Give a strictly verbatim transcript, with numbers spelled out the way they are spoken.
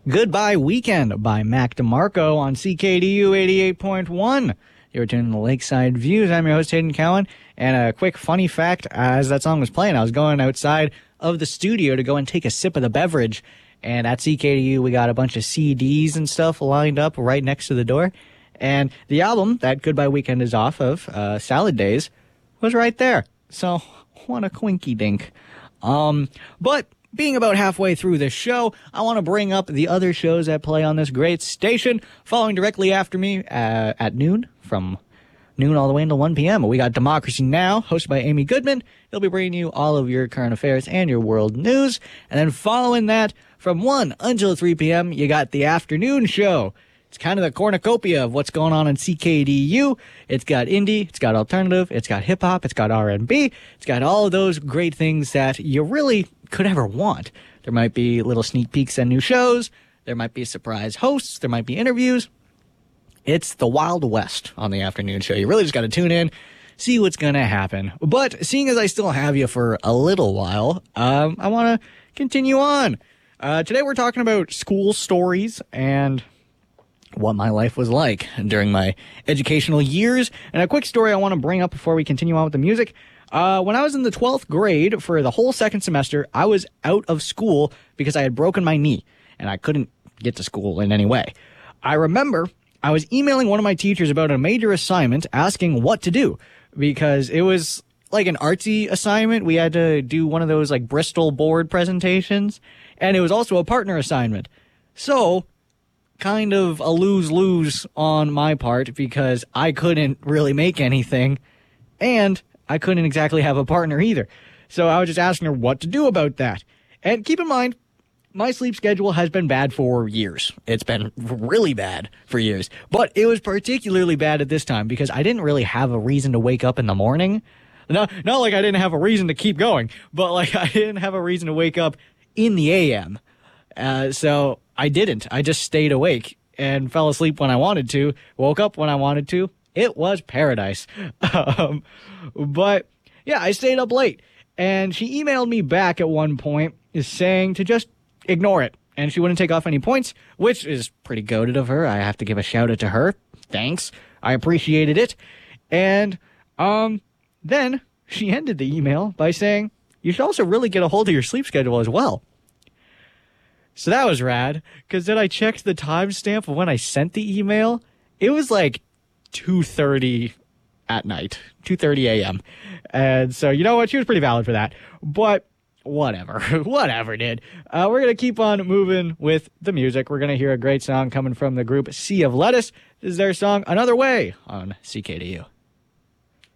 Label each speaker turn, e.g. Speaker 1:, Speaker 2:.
Speaker 1: Goodbye Weekend by Mac DeMarco on C K D U eighty-eight point one. You're tuning to Lakeside Views. I'm your host, Hayden Cowan. And a quick funny fact, as that song was playing, I was going outside of the studio to go and take a sip of the beverage. And at C K D U, we got a bunch of C Ds and stuff lined up right next to the door. And the album that Goodbye Weekend is off of, uh, Salad Days, was right there. So, what a quinky dink. Um, but... Being about halfway through this show, I want to bring up the other shows that play on this great station. Following directly after me uh, at noon, from noon all the way until one p.m. We got Democracy Now!, hosted by Amy Goodman. He'll be bringing you all of your current affairs and your world news. And then following that, from one until three p.m., you got The Afternoon Show. It's kind of the cornucopia of what's going on in C K D U. It's got indie, it's got alternative, it's got hip-hop, it's got R and B. It's got all of those great things that you really could ever want. There might be little sneak peeks at new shows. There might be surprise hosts. There might be interviews. It's the Wild West on The Afternoon Show. You really just got to tune in, see what's going to happen. But seeing as I still have you for a little while, um, I want to continue on. Uh, today we're talking about school stories and what my life was like during my educational years. And a quick story I want to bring up before we continue on with the music. Uh, when I was in the twelfth grade, for the whole second semester, I was out of school because I had broken my knee and I couldn't get to school in any way. I remember I was emailing one of my teachers about a major assignment asking what to do because it was like an artsy assignment. We had to do one of those like Bristol board presentations, and it was also a partner assignment. So kind of a lose-lose on my part because I couldn't really make anything and I couldn't exactly have a partner either. So I was just asking her what to do about that. And keep in mind, my sleep schedule has been bad for years. It's been really bad for years. But it was particularly bad at this time because I didn't really have a reason to wake up in the morning. Not, not like I didn't have a reason to keep going, but like I didn't have a reason to wake up in the A M. Uh, so I didn't. I just stayed awake and fell asleep when I wanted to, woke up when I wanted to. It was paradise. Um, but, yeah, I stayed up late. And she emailed me back at one point saying to just ignore it. And she wouldn't take off any points, which is pretty goated of her. I have to give a shout out to her. Thanks. I appreciated it. And um, then she ended the email by saying, you should also really get a hold of your sleep schedule as well. So that was rad, because then I checked the timestamp of when I sent the email. It was like two thirty at night, two thirty a.m. And so, you know what? She was pretty valid for that. But whatever. whatever, dude. Uh, we're going to keep on moving with the music. We're going to hear a great song coming from the group Sea of Lettuce. This is their song, Another Way, on C K D U.